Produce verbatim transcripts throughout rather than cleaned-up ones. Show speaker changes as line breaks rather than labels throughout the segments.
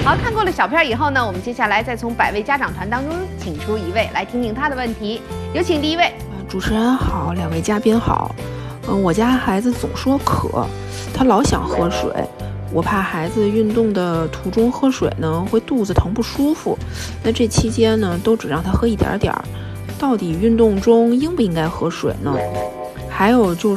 好看过了小片以后呢，我们接下来再从百位家长团当中请出一位来听听他的问题。有请第一位。
主持人好，两位嘉宾好。嗯，我家孩子总说渴，他老想喝水，我怕孩子运动的途中喝水呢会肚子疼不舒服。那这期间呢，都只让他喝一点点儿。到底运动中应不应该喝水呢？还有就是，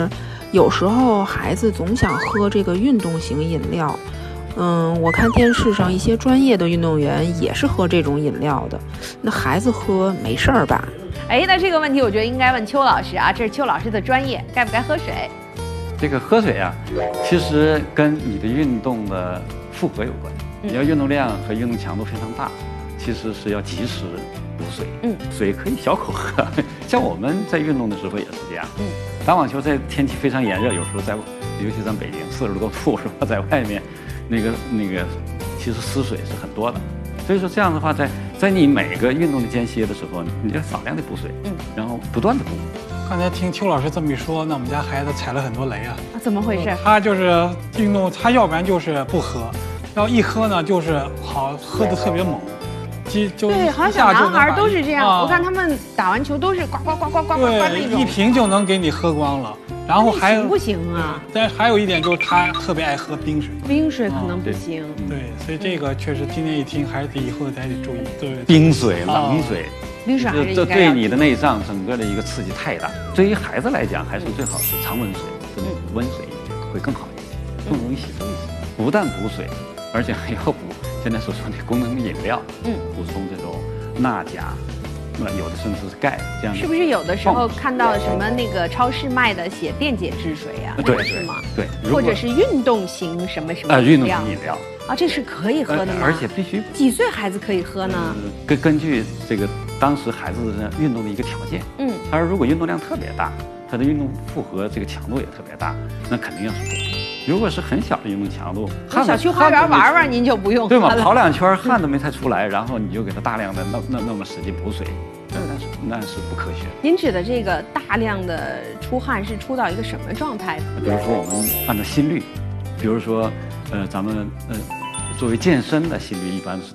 有时候孩子总想喝这个运动型饮料。嗯，我看电视上一些专业的运动员也是喝这种饮料的，那孩子喝没事儿吧？
哎，那这个问题我觉得应该问邱老师啊，这是邱老师的专业，该不该喝水？
这个喝水啊，其实跟你的运动的负荷有关。你要运动量和运动强度非常大，其实是要及时补水。嗯，水可以小口喝，像我们在运动的时候也是这样。嗯，打网球在天气非常炎热，有时候在，尤其咱北京四十多度是吧，在外面，那个那个，其实失水是很多的。所以说这样的话，在在你每个运动的间歇的时候，你要少量的补水，嗯，然后不断的补。
刚才听邱老师这么一说，那我们家孩子踩了很多雷啊！
啊，怎么回事？
他就是运动，他要不然就是不喝，要一喝呢就是好喝的特别猛，就
对，好像小男孩都是这样。啊、我看他们打完球都是呱呱呱呱呱呱呱那种，
一瓶就能给你喝光了。然后还
行不行啊？
但还有一点就是他特别爱喝冰水，
冰水可能不行。
嗯、对，所以这个确实今天一听，还是得以后咱得注意。对，
冰水、冷水。
冰水还是应该
这对你的内脏整个的一个刺激太大。对于孩子来讲，还是最好是常温水，甚至温水会更好一点，更容易吸收一些。不但补水，而且还要补现在所说的功能饮料，嗯，补充这种钠钾。那有的甚至是钙，这样
是不是有的时候看到什么那个超市卖的写电解质水呀、啊？
对，
是吗？
对，
或者是运动型什么什么
啊，运动型饮料
啊，这是可以喝的吗？
而且必须
几岁孩子可以喝呢？
根根据这个当时孩子的运动的一个条件，嗯，他如果运动量特别大，他的运动负荷这个强度也特别大，那肯定要是补。如果是很小的运动强度，
小区花园玩玩您就不用
对吗？跑两圈汗都没太出来，然后你就给他大量的那那那么使劲补水，那是那是不科学。
您指的这个大量的出汗是出到一个什么状态？
比如说我们按照心率，比如说呃咱们呃作为健身的心率一般是